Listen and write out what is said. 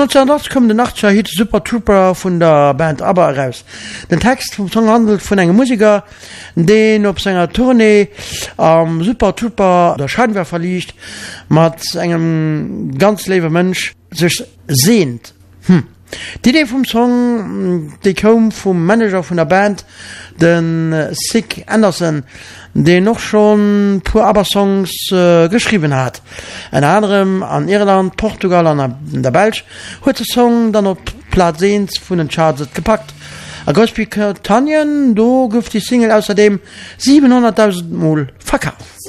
1980 kom den Nachtschahit Super Trooper vun der Band ABBA heraus. Den Text vom Song handelt vun engem Musiker, den op senger Tournee am Super Trooper der Scheinwerfer liegt, mat engem ganz lewe Mensch sech sehnt. Die Idee vom Song, die kom vom Manager von der Band, den Sick Anderson, der noch schon pur ABBA-Songs geschrieben hat. Unter anderem an Irland, Portugal und der Belg, hat der Song dann auf Platz 1 von den Charts gepackt. A Großbritannien, da gibt die Single außerdem 700.000 Mal verkauft.